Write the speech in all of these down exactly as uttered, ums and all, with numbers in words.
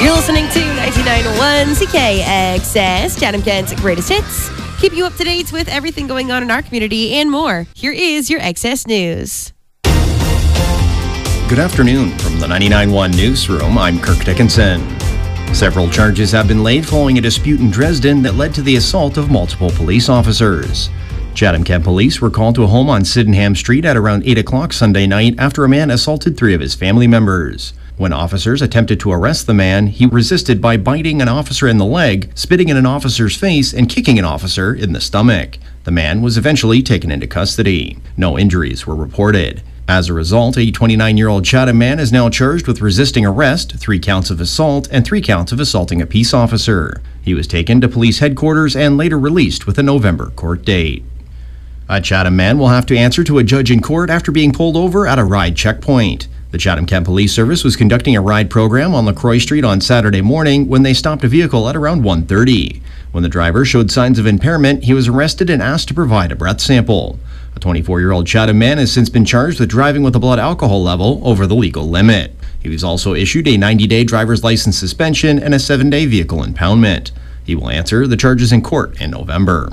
You're listening to ninety-nine point one C K X S, Chatham Kent's greatest hits. Keep you up to date with everything going on in our community and more. Here is your X S News. Good afternoon. From the ninety-nine point one Newsroom, I'm Kirk Dickinson. Several charges have been laid following a dispute in Dresden that led to the assault of multiple police officers. Chatham Kent police were called to a home on Sydenham Street at around eight o'clock Sunday night after a man assaulted three of his family members. When officers attempted to arrest the man, he resisted by biting an officer in the leg, spitting in an officer's face, and kicking an officer in the stomach. The man was eventually taken into custody. No injuries were reported. As a result, a twenty-nine-year-old Chatham man is now charged with resisting arrest, three counts of assault, and three counts of assaulting a peace officer. He was taken to police headquarters and later released with a November court date. A Chatham man will have to answer to a judge in court after being pulled over at a ride checkpoint. The Chatham Kent Police Service was conducting a ride program on LaCroix Street on Saturday morning when they stopped a vehicle at around one thirty. When the driver showed signs of impairment, he was arrested and asked to provide a breath sample. A twenty-four-year-old Chatham man has since been charged with driving with a blood alcohol level over the legal limit. He was also issued a ninety-day driver's license suspension and a seven-day vehicle impoundment. He will answer the charges in court in November.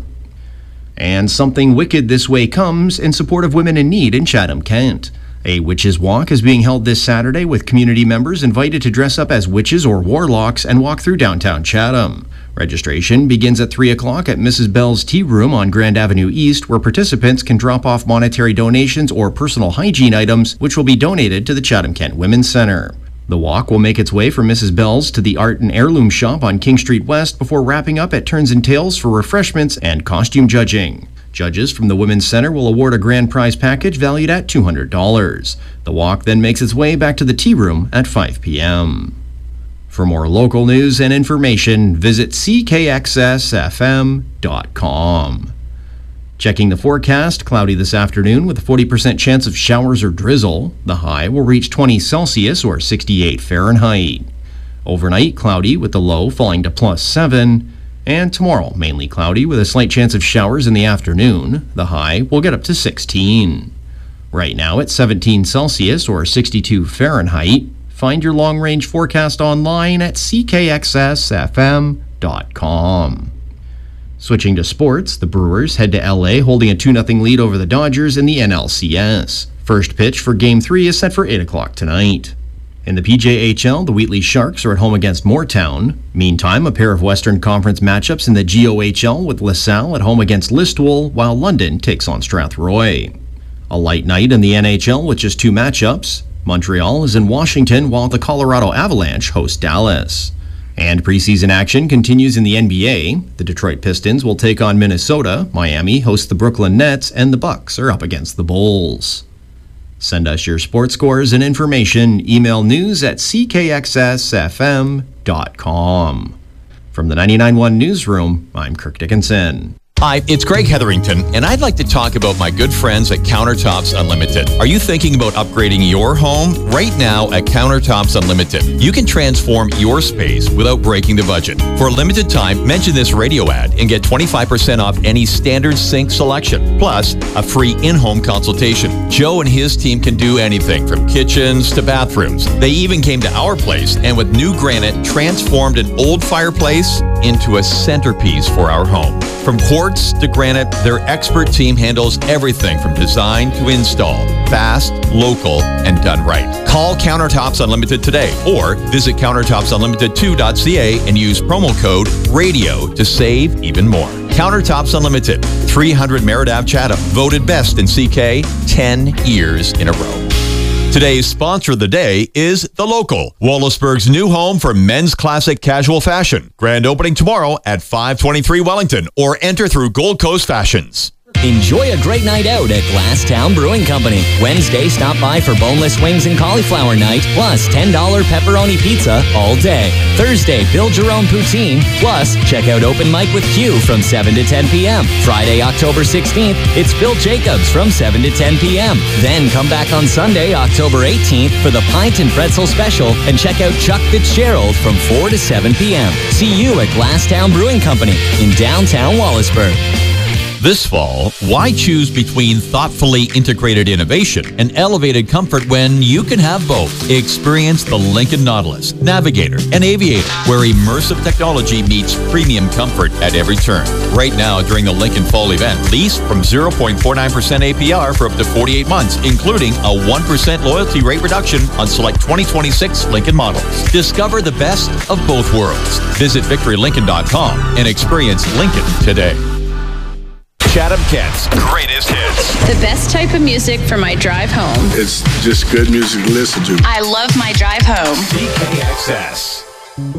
And something wicked this way comes in support of women in need in Chatham Kent. A witches' walk is being held this Saturday with community members invited to dress up as witches or warlocks and walk through downtown Chatham. Registration begins at three o'clock at Missus Bell's Tea Room on Grand Avenue East, where participants can drop off monetary donations or personal hygiene items, which will be donated to the Chatham Kent Women's Center. The walk will make its way from Missus Bell's to the Art and Heirloom Shop on King Street West before wrapping up at Turns and Tails for refreshments and costume judging. Judges from the Women's Center will award a grand prize package valued at two hundred dollars. The walk then makes its way back to the Tea Room at five p.m. For more local news and information, visit c k x s f m dot com. Checking the forecast, cloudy this afternoon with a forty percent chance of showers or drizzle. The high will reach twenty Celsius or sixty-eight Fahrenheit. Overnight, cloudy with the low falling to plus seven. And tomorrow, mainly cloudy with a slight chance of showers in the afternoon. The high will get up to sixteen. Right now it's seventeen Celsius or sixty-two Fahrenheit. Find your long-range forecast online at c k x s f m dot com. Switching to sports, the Brewers head to L A holding a two nothing lead over the Dodgers in the N L C S. First pitch for Game three is set for eight o'clock tonight. In the P J H L, the Wheatley Sharks are at home against Moortown. Meantime, a pair of Western Conference matchups in the G O H L with LaSalle at home against Listowel, while London takes on Strathroy. A light night in the N H L with just two matchups. Montreal is in Washington, while the Colorado Avalanche host Dallas. And preseason action continues in the N B A. The Detroit Pistons will take on Minnesota, Miami hosts the Brooklyn Nets, and the Bucks are up against the Bulls. Send us your sports scores and information. Email news at c k x s f m dot com. From the ninety-nine point one Newsroom, I'm Kirk Dickinson. Hi, it's Greg Hetherington, and I'd like to talk about my good friends at Countertops Unlimited. Are you thinking about upgrading your home? Right now at Countertops Unlimited, you can transform your space without breaking the budget. For a limited time, mention this radio ad and get twenty-five percent off any standard sink selection, plus a free in-home consultation. Joe and his team can do anything from kitchens to bathrooms. They even came to our place and with new granite transformed an old fireplace into a centerpiece for our home. From quartz to granite, their expert team handles everything from design to install. Fast, local, and done right. Call Countertops Unlimited today or visit countertops unlimited two dot c a and use promo code RADIO to save even more. Countertops Unlimited, three hundred Merritt Avenue, Chatham, voted best in C K ten years in a row. Today's sponsor of the day is The Local, Wallaceburg's new home for men's classic casual fashion. Grand opening tomorrow at five twenty-three Wellington or enter through Gold Coast Fashions. Enjoy a great night out at Glasstown Brewing Company. Wednesday, stop by for boneless wings and cauliflower night, plus ten dollars pepperoni pizza all day. Thursday, build your own poutine, plus check out Open Mic with Q from seven to ten p.m. Friday, October sixteenth, it's Bill Jacobs from seven to ten p.m. Then come back on Sunday, October eighteenth for the Pint and Pretzel Special and check out Chuck Fitzgerald from four to seven p.m. See you at Glasstown Brewing Company in downtown Wallaceburg. This fall, why choose between thoughtfully integrated innovation and elevated comfort when you can have both? Experience the Lincoln Nautilus, Navigator, and Aviator, where immersive technology meets premium comfort at every turn. Right now, during the Lincoln Fall event, lease from zero point four nine percent A P R for up to forty-eight months, including a one percent loyalty rate reduction on select twenty twenty-six Lincoln models. Discover the best of both worlds. Visit victory lincoln dot com and experience Lincoln today. Chatham Kent's greatest hits. The best type of music for my drive home. It's just good music to listen to. I love my drive home. C K X S.